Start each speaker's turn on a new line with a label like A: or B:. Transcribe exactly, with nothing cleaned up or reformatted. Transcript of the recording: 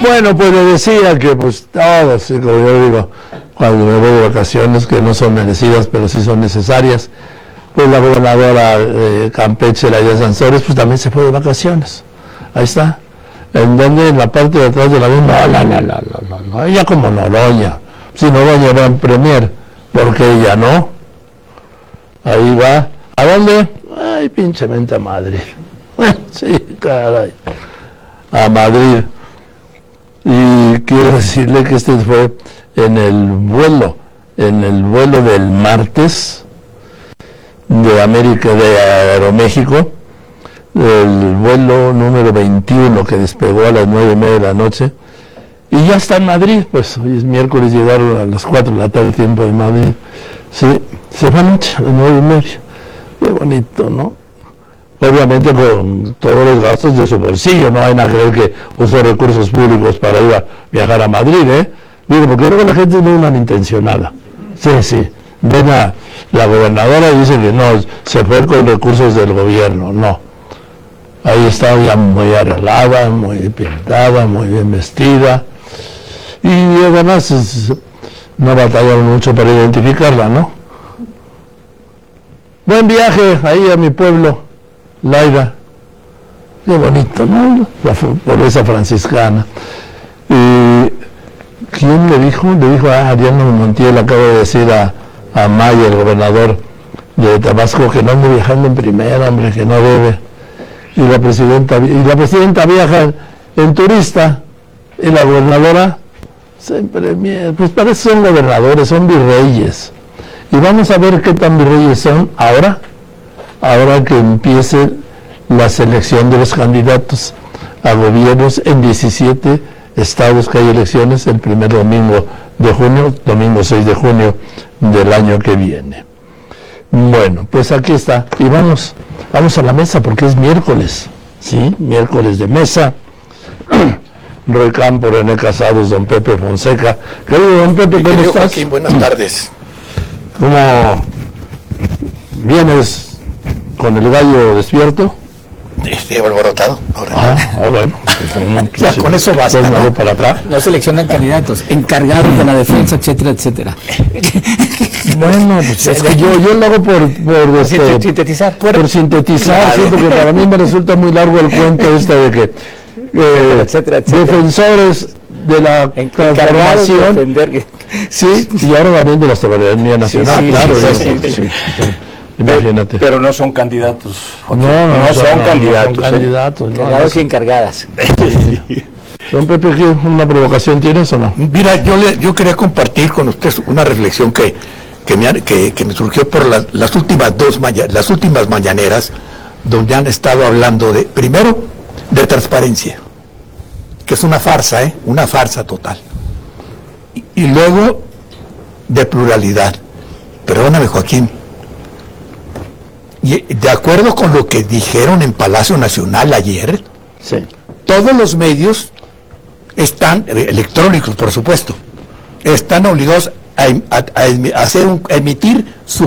A: Bueno, pues le decía que pues todos, sí, como yo digo, cuando me voy de vacaciones, que no son merecidas, pero sí son necesarias, pues la gobernadora de Campeche, la de Sansores, pues también se fue de vacaciones. Ahí está. En donde, en la parte de atrás de la misma, no, no, no, no, no, no, ella como Noroña. Si Noroña va en premier, porque ella no. Ahí va. ¿A dónde? Ay, pinchemente a Madrid. Sí, caray. A Madrid. Y quiero decirle que este fue en el vuelo, en el vuelo del martes de América, de Aeroméxico, el vuelo número veintiuno que despegó a las nueve y media de la noche, y ya está en Madrid. Pues hoy es miércoles, llegaron a las cuatro de la tarde, tiempo de Madrid. Sí, se van anoche a las nueve y media. Qué bonito, ¿no? Obviamente con todos los gastos de su bolsillo, no hay nada que ver que usó recursos públicos para ir a viajar a Madrid, ¿eh? Digo, porque luego la gente es muy malintencionada. Sí, sí. Ven a la gobernadora y dice que no, se fue con recursos del gobierno, no. Ahí está ya muy arreglada, muy pintada, muy bien vestida. Y además es, no batallaron mucho para identificarla, ¿no? Buen viaje ahí a mi pueblo, Laida. Qué bonito, ¿no? La pobreza franciscana. Y ¿quién le dijo? Le dijo a Ariano Montiel, acaba de decir a, a Maya, el gobernador de Tabasco, que no ande viajando en primera, hombre, que no debe. Y la presidenta, y la presidenta viaja en, en turista, y la gobernadora se premia. Pues parece que son gobernadores, son virreyes. Y vamos a ver qué tan virreyes son ahora, ahora que empiece la selección de los candidatos a gobiernos en diecisiete estados que hay elecciones el primer domingo de junio, domingo seis de junio del año que viene. Bueno, pues aquí está. Y vamos, vamos a la mesa porque es miércoles, ¿sí? Miércoles de mesa. Roy Campo, René Casados, don Pepe Fonseca. Querido don Pepe, ¿cómo estás?
B: Joaquín, buenas tardes.
A: ¿Cómo vienes con el gallo despierto?
B: Estoy alborotado ahora.
A: Ah, ah bueno.
B: Ya, con eso basta,
A: ¿no?
B: ¿no?
A: Para atrás.
C: No seleccionan candidatos, encargados de la defensa, etcétera, etcétera.
A: Bueno, pues es que yo, yo lo hago por, por, este,
C: sintetizar.
A: por, por sintetizar, sí, porque para mí me resulta muy largo el cuento este de que eh, etcétera, etcétera. Defensores de la transformación,
C: de
A: sí, y ahora también de la soberanía nacional,
C: sí, sí,
A: claro.
C: sí,
A: Sí,
C: sí,
A: sí, sí.
C: sí.
A: Imagínate.
B: Pero no son candidatos.
A: No, no, no,
C: no son
A: son,
C: candidatos,
A: no son candidatos. No,
C: encargados
A: no.
C: y encargadas.
A: Don Pepe, ¿qué, ¿una provocación tienes o no?
B: Mira, yo le, yo quería compartir con usted una reflexión que, que, me, que, que me surgió por la, las últimas dos maña, las últimas mañaneras, donde han estado hablando de, primero, de transparencia, que es una farsa, ¿eh? Una farsa total. Y, y luego, de pluralidad. Perdóname, Joaquín. Y de acuerdo con lo que dijeron en Palacio Nacional ayer,
A: Sí.
B: todos los medios están, electrónicos por supuesto, están obligados a, a, a hacer un, a emitir su